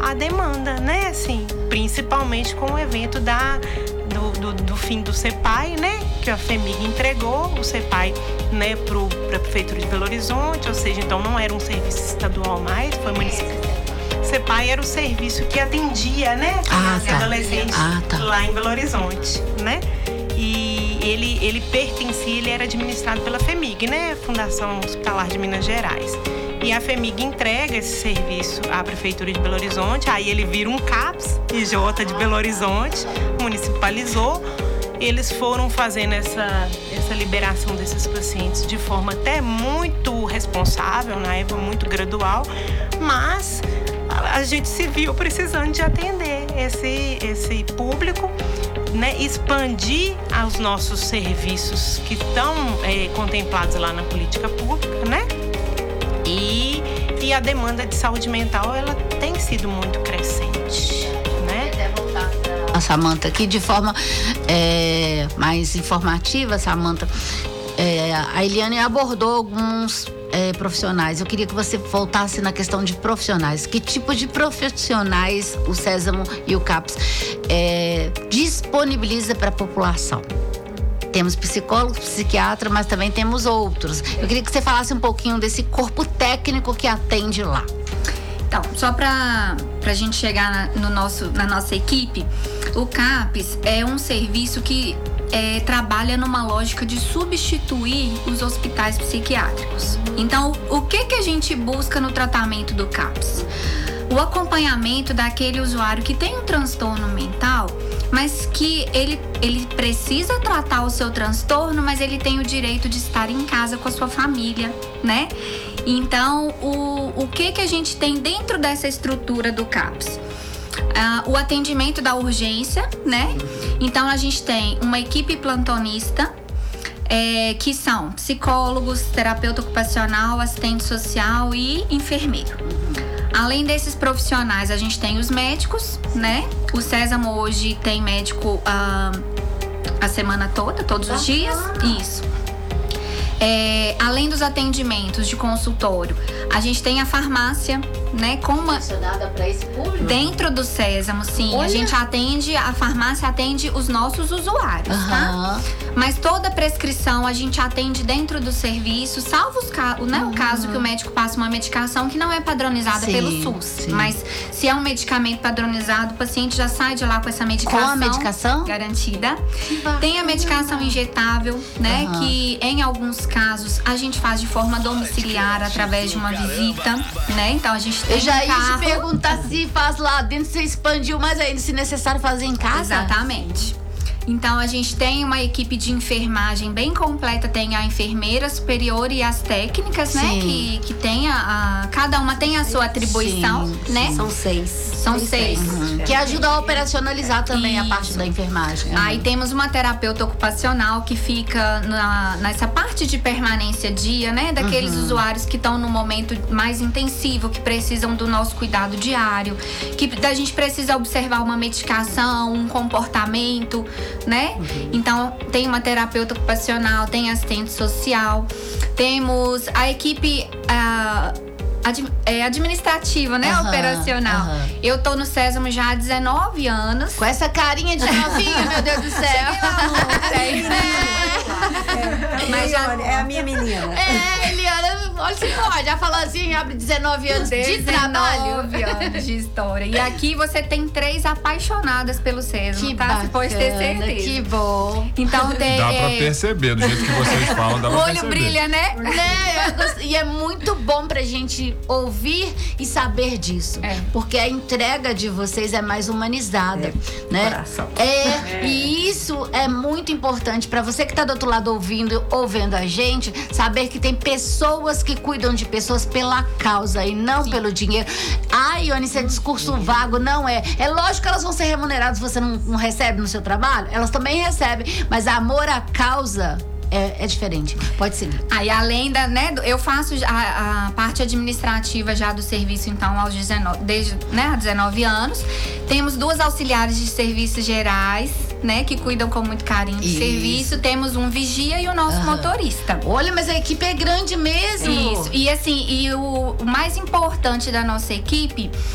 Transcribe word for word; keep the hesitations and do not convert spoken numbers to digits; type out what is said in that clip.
a demanda, né? Assim, principalmente com o evento da, do, do, do fim do CEPAI, né? Que a FEMIG entregou o CEPAI, né, para a Prefeitura de Belo Horizonte, ou seja, então não era um serviço estadual mais, foi municipal. CEPAI era o serviço que atendia, né, ah, as tá. adolescentes ah, tá. lá em Belo Horizonte, né? E ele, ele pertencia, ele era administrado pela FEMIG, né? Fundação Hospitalar de Minas Gerais. E a FEMIG entrega esse serviço à Prefeitura de Belo Horizonte, aí ele vira um CAPS, I J de Belo Horizonte, municipalizou. Eles foram fazendo essa, essa liberação desses pacientes de forma até muito responsável, na época muito gradual, mas a gente se viu precisando de atender esse, esse público, né, expandir os nossos serviços que estão é, contemplados lá na política pública, né? E, e a demanda de saúde mental, ela tem sido muito crescente, né? A Samantha aqui de forma é, mais informativa, Samantha. É, a Eliane abordou alguns é, profissionais. Eu queria que você voltasse na questão de profissionais. Que tipo de profissionais o Sésamo e o CAPS é, disponibiliza para a população? Temos psicólogos, psiquiatras, mas também temos outros. Eu queria que você falasse um pouquinho desse corpo técnico que atende lá. Então, só para a gente chegar na, no nosso, na nossa equipe, o CAPS é um serviço que é, trabalha numa lógica de substituir os hospitais psiquiátricos. Então, o que, que a gente busca no tratamento do CAPS? O acompanhamento daquele usuário que tem um transtorno mental, mas que ele, ele precisa tratar o seu transtorno, mas ele tem o direito de estar em casa com a sua família, né? Então, o, o que, que a gente tem dentro dessa estrutura do CAPS? Uh, o atendimento da urgência, né? Então, a gente tem uma equipe plantonista, é, que são psicólogos, terapeuta ocupacional, assistente social e enfermeiro. Além desses profissionais, a gente tem os médicos, né? O Sésamo hoje tem médico uh, a semana toda, todos os dias. Isso. É, além dos atendimentos de consultório, a gente tem a farmácia, né? Com uma... para esse público? Dentro do Sésamo, sim. Olha. A gente atende, a farmácia atende os nossos usuários, uhum. tá? Mas toda prescrição a gente atende dentro do serviço, salvo os ca... né? uhum. o caso que o médico passa uma medicação que não é padronizada sim, pelo SUS. Sim. Mas se é um medicamento padronizado, o paciente já sai de lá com essa medicação. Com a medicação? Garantida. Tem a medicação injetável, né? Uhum. Que em alguns casos a gente faz de forma domiciliar através de uma visita, né? Então a gente tem Eu já um ia carro. te perguntar se faz lá dentro, se expandiu mais ainda, se necessário fazer em casa. Exatamente. Então, a gente tem uma equipe de enfermagem bem completa. Tem a enfermeira superior e as técnicas, sim. né? Que, que tem a, a... Cada uma tem a sua atribuição, sim, né? Sim. São seis. São seis. Uhum. Que ajuda a operacionalizar também Isso. a parte da enfermagem. Uhum. Aí temos uma terapeuta ocupacional que fica na, nessa parte de permanência dia, né? Daqueles uhum. usuários que estão no momento mais intensivo, que precisam do nosso cuidado diário. Que a gente precisa observar uma medicação, um comportamento, né? Uhum. Então, tem uma terapeuta ocupacional, tem assistente social, temos a equipe uh, ad, é, administrativa, né? Uhum, Operacional. Uhum. Eu tô no Sésamo já há dezenove anos. Com essa carinha de novinha, meu Deus do céu. É, mas já... é a minha menina. É, Eliana, olha se pode. Já falou assim, abre dezenove anos de trabalho. dezenove anos de história. E aqui você tem três apaixonadas pelo Sésamo, que tá? Bacana, você pode ter certeza. Que bom. Então tem. Dá pra perceber, do jeito que vocês falam, dá pra o olho perceber. brilha, né? né? E é muito bom pra gente ouvir e saber disso. É. Porque a entrega de vocês é mais humanizada, é, né? Coração. É, é, e isso é muito importante pra você que tá do outro lado ouvindo, ouvindo a gente, saber que tem pessoas que cuidam de pessoas pela causa e não Sim. pelo dinheiro. Ai, Ione, isso é discurso Sim. vago, não é. É lógico que elas vão ser remuneradas se você não, não recebe no seu trabalho, elas também recebem, mas amor à causa É, é diferente. Pode seguir. Aí, além da, né, eu faço a, a parte administrativa já do serviço, então, aos dezenove, desde, né, há dezenove anos. Temos duas auxiliares de serviços gerais, né, que cuidam com muito carinho do Isso. serviço. Temos um vigia e o nosso uhum. motorista. Olha, mas a equipe é grande mesmo. Isso. E assim, e o, o mais importante da nossa equipe